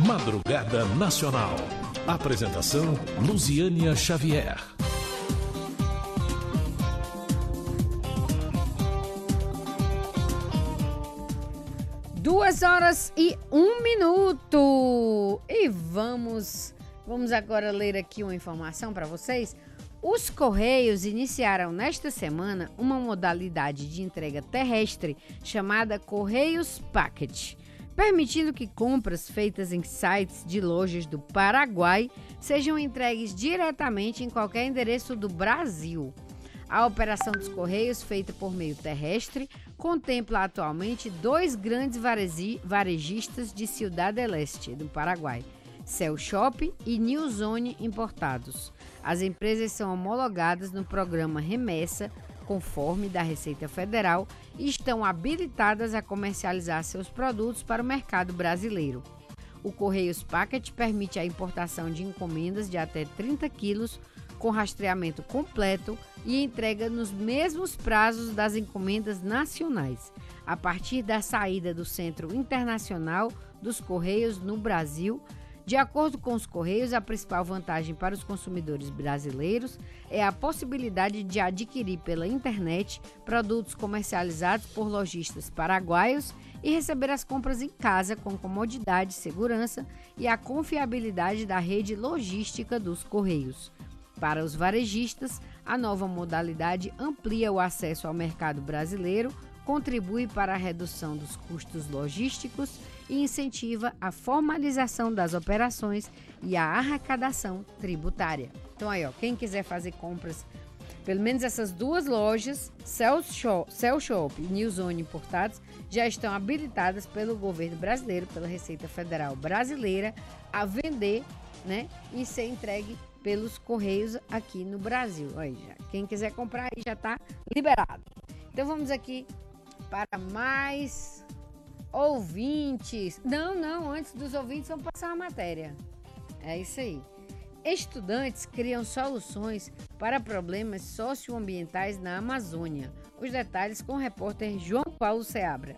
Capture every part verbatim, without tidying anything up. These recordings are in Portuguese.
Madrugada Nacional. Apresentação Luziânia Xavier. Duas horas e um minuto. E vamos, vamos agora ler aqui uma informação para vocês. Os Correios iniciaram nesta semana uma modalidade de entrega terrestre chamada Correios Packet, permitindo que compras feitas em sites de lojas do Paraguai sejam entregues diretamente em qualquer endereço do Brasil. A operação dos Correios, feita por meio terrestre, contempla atualmente dois grandes varejistas de Ciudad del Este, do Paraguai, Cell Shop e New Zone Importados. As empresas são homologadas no programa Remessa, conforme da Receita Federal, e estão habilitadas a comercializar seus produtos para o mercado brasileiro. O Correios Packet permite a importação de encomendas de até trinta quilos, com rastreamento completo e entrega nos mesmos prazos das encomendas nacionais, a partir da saída do Centro Internacional dos Correios no Brasil. De acordo com os Correios, a principal vantagem para os consumidores brasileiros é a possibilidade de adquirir pela internet produtos comercializados por lojistas paraguaios e receber as compras em casa com comodidade, segurança e a confiabilidade da rede logística dos Correios. Para os varejistas, a nova modalidade amplia o acesso ao mercado brasileiro, contribui para a redução dos custos logísticos e incentiva a formalização das operações e a arrecadação tributária. Então aí, ó, quem quiser fazer compras, pelo menos essas duas lojas, Cell Shop, Cell Shop e New Zone Importados, já estão habilitadas pelo governo brasileiro, pela Receita Federal brasileira, a vender, né, e ser entregue pelos Correios aqui no Brasil. Aí, já, quem quiser comprar aí já está liberado. Então vamos aqui para mais ouvintes. Não, não, antes dos ouvintes vamos passar uma matéria. É isso aí. Estudantes criam soluções para problemas socioambientais na Amazônia. Os detalhes com o repórter João Paulo Seabra.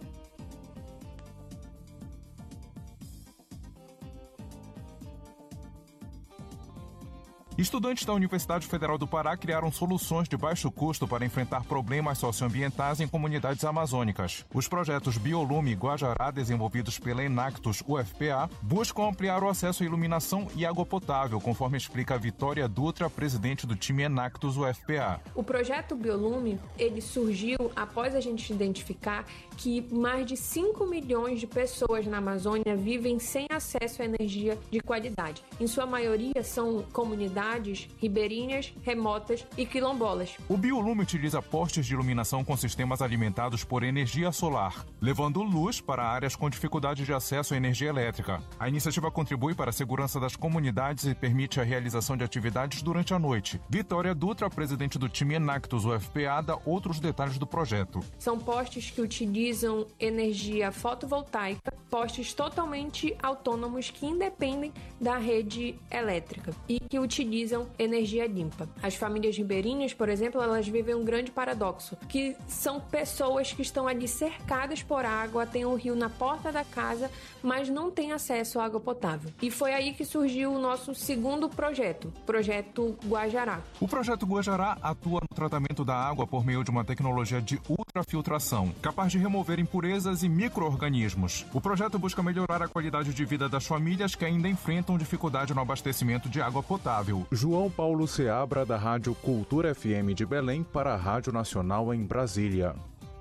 Estudantes da Universidade Federal do Pará criaram soluções de baixo custo para enfrentar problemas socioambientais em comunidades amazônicas. Os projetos Biolume e Guajará, desenvolvidos pela Enactus U F P A, buscam ampliar o acesso à iluminação e água potável, conforme explica a Vitória Dutra, presidente do time Enactus U F P A. O projeto Biolume, ele surgiu após a gente identificar que mais de cinco milhões de pessoas na Amazônia vivem sem acesso à energia de qualidade. Em sua maioria são comunidades ribeirinhas, remotas e quilombolas. O Biolume utiliza postes de iluminação com sistemas alimentados por energia solar, levando luz para áreas com dificuldade de acesso à energia elétrica. A iniciativa contribui para a segurança das comunidades e permite a realização de atividades durante a noite. Vitória Dutra, presidente do time Enactus U F P A, dá outros detalhes do projeto. São postes que utilizam energia fotovoltaica, postes totalmente autônomos que independem da rede elétrica e que utilizam energia limpa. As famílias ribeirinhas, por exemplo, elas vivem um grande paradoxo, que são pessoas que estão ali cercadas por água, tem um rio na porta da casa, mas não têm acesso à água potável. E foi aí que surgiu o nosso segundo projeto, o projeto Guajará. O projeto Guajará atua no tratamento da água por meio de uma tecnologia de ultrafiltração, capaz de remover impurezas e micro-organismos. O projeto busca melhorar a qualidade de vida das famílias que ainda enfrentam dificuldade no abastecimento de água potável. João Paulo Seabra, da Rádio Cultura F M de Belém, para a Rádio Nacional em Brasília.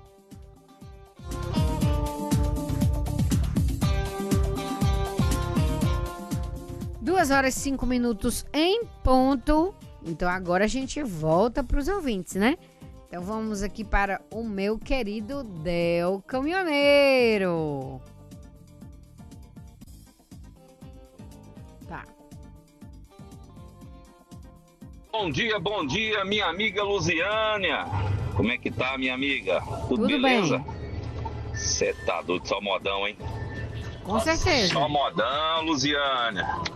Duas horas e cinco minutos em ponto. Então agora a gente volta para os ouvintes, né? Então vamos aqui para o meu querido Del Caminhoneiro. Tá. Bom dia, bom dia, minha amiga Luziânia. Como é que tá, minha amiga? Tudo, Tudo beleza? bem. Você tá doido, só modão, hein? Com certeza. Só modão, Luziânia.